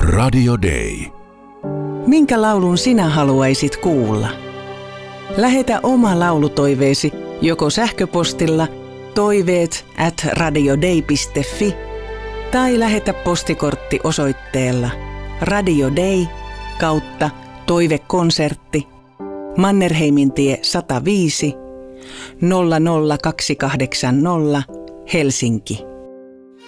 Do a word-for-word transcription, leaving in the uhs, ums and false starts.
Radio Day. Minkä laulun sinä haluaisit kuulla? Lähetä oma laulutoiveesi joko sähköpostilla toiveet at radiodei piste fi tai lähetä postikortti osoitteella Radio Day kautta toivekonsertti Mannerheimintie sata viisi nolla nolla kaksi kahdeksan nolla Helsinki.